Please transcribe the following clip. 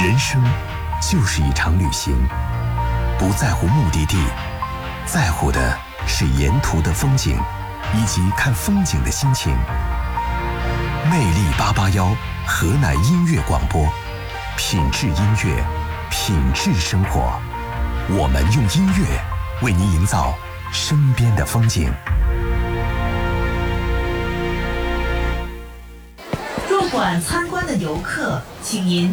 人生就是一场旅行，不在乎目的地，在乎的是沿途的风景以及看风景的心情。魅力881河南音乐广播，品质音乐，品质生活。我们用音乐为您营造身边的风景。 入馆参观的游客，请您